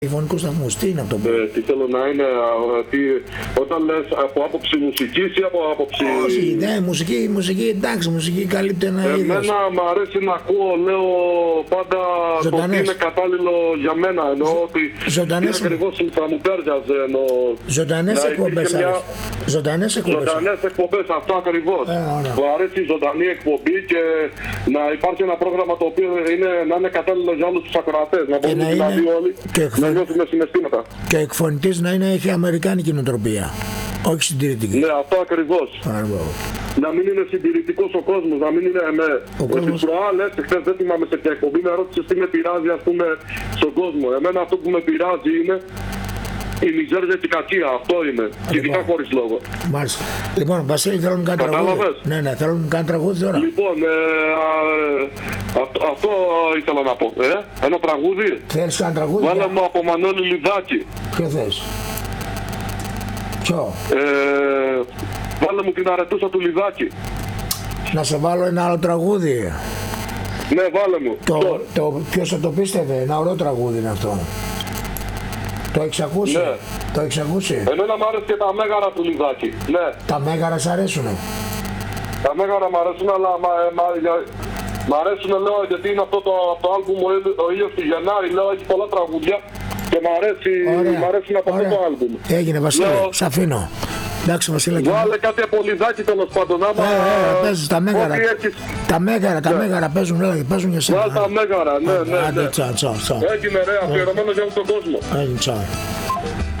ραδιοφωνικούς σταθμούς. Τι είναι αυτό? Τι θέλω να είναι, όταν λες από άποψη μουσικής ή από άποψη... Όχι, ναι, μουσική εντάξει, μουσική καλύπτει ένα είδος. Εμένα μου αρέσει να ακούω, λέω πάντα το τι είναι κατάλληλο για μένα, εννοώ ότι είναι ακριβώς θα μου πέρδιαζε, εννοώ... Ζωντανές εκπομπές, ζωντανές εκπομπές, αυτό ακριβώς. Μου αρέσει η ζωντανή εκπομπή και να υπάρχει ένα πρόγραμμα το οποίο να είναι κατάλληλο για όλους τους ακροατές, να μπορούν δηλαδή όλοι να νιώθουν συναισθήματα. Και ο εκφωνητής να έχει αμερικάνικη νοοτροπία, όχι συντηρητική. Ναι, αυτό ακριβώς. Να μην είναι συντηρητικός ο κόσμος, να μην είναι τις προάλλες, χθες δεν θυμάμαι σε ποια εκπομπή, με ρώτησες τι με πειράζει, ας πούμε, στον κόσμο. Εμένα αυτό που με πειράζει είναι η μιζέρια και η κακία, αυτό είναι. Και ειδικά χωρίς λόγο. Μάλιστα. Λοιπόν, Βασίλη, θέλω να κάνω τραγούδι. Ναι, θέλω να κάνω τραγούδι τώρα. Λοιπόν, αυτό ήθελα να πω. Ένα τραγούδι. Θέλεις ένα τραγούδι? Βάλε μου από Μανώλη Λιδάκη. Ποιο θες? Ποιο? Βάλε μου την αρετούσα του Λιδάκη. Να σε βάλω ένα άλλο τραγούδι. Ναι, βάλε μου. Ποιος θα το πίστευε, ένα ωραίο τραγούδι είναι αυτό. Το έχεις ακούσει? Ναι. Το έχεις ακούσει? Εμένα μου άρεσε και τα μέγαρα του Λιδάκη. Ναι. Τα μέγαρα σ' αρέσουνε? Τα μέγαρα μ' αρέσουν, αλλά μ' αρέσουν, λέω, γιατί είναι αυτό το άλμπουμ ο ήλιος του Γενάρη, λέω, έχει πολλά τραγούδια και μ' αρέσουν από αυτό το άλμπουμ. Έγινε, Βασίλη, σ' αφήνω. Εντάξει, Βασίλη. Βάλε κάτι από Λιδάκη τέλος πάντων, άμα... παίζουν τα μέγαρα. Τα μέγαρα παίζουν για σένα. Βάλε τα μέγαρα, ναι. Άντε, τσάου. Έγινε, ρε, αφιερωμένο για όλο τον κόσμο. Έγινε, τσάου.